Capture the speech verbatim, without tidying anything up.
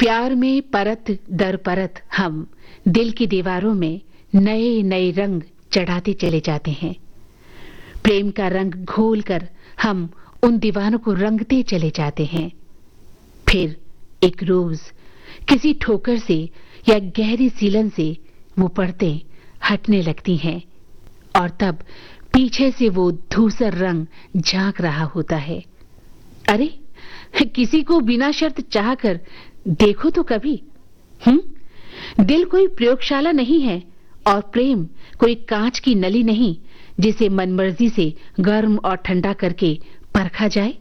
प्यार में परत दर परत हम दिल की दीवारों में नए नए रंग चढ़ाते चले जाते हैं। प्रेम का रंग घोलकर हम उन दीवानों को रंगते चले जाते हैं। फिर एक रोज किसी ठोकर से या गहरी सीलन से वो परतें हटने लगती हैं और तब पीछे से वो धूसर रंग झांक रहा होता है। अरे, किसी को बिना शर्त चाहकर देखो तो कभी। हम्म दिल कोई प्रयोगशाला नहीं है और प्रेम कोई कांच की नली नहीं जिसे मनमर्जी से गर्म और ठंडा करके परखा जाए।